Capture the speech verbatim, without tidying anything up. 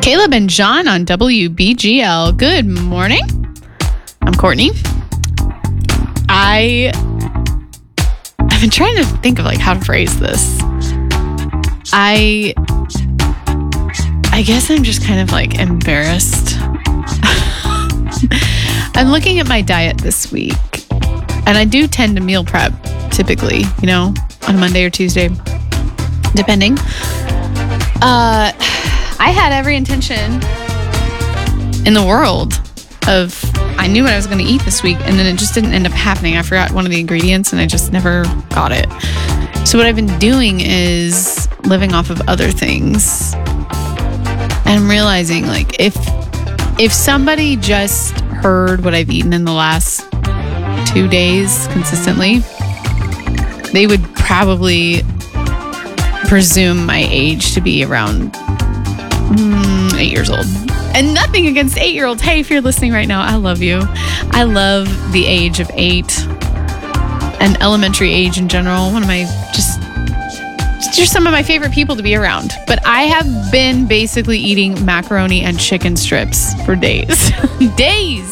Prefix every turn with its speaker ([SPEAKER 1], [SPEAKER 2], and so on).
[SPEAKER 1] Caleb and John on W B G L. Good morning. I'm Courtney. I I've been trying to think of like how to phrase this. I I guess I'm just kind of like embarrassed. I'm looking at my diet this week, and I do tend to meal prep typically, you know, on a Monday or Tuesday, depending. Uh, I had every intention in the world of, I knew what I was going to eat this week, and then it just didn't end up happening. I forgot one of the ingredients, and I just never got it. So what I've been doing is living off of other things. And I'm realizing, like, if if somebody just heard what I've eaten in the last two days consistently, they would probably presume my age to be around mm, eight years old. And nothing against eight-year-olds. Hey, if you're listening right now, I love you. I love the age of eight and elementary age in general. One of my just, just some of my favorite people to be around. But I have been basically eating macaroni and chicken strips for days. Days.